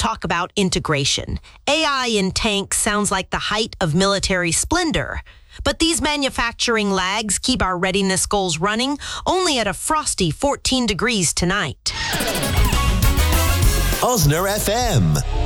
talk about integration. AI in tanks sounds like the height of military splendor. But these manufacturing lags keep our readiness goals running only at a frosty 14 degrees tonight. Osner FM.